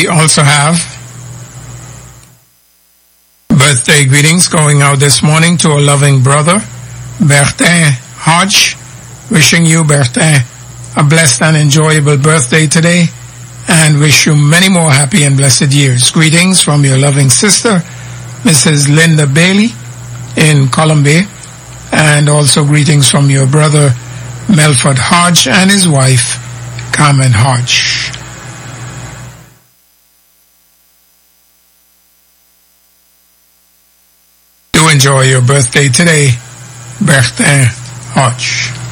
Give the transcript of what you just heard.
We also have birthday greetings going out this morning to a loving brother, Bertin Hodge. Wishing you, Bertin, a blessed and enjoyable birthday today, and wish you many more happy and blessed years. Greetings from your loving sister, Mrs. Linda Bailey in Columbia, and also greetings from your brother, Melford Hodge, and his wife, Carmen Hodge. Do enjoy your birthday today, Bertin Hodge.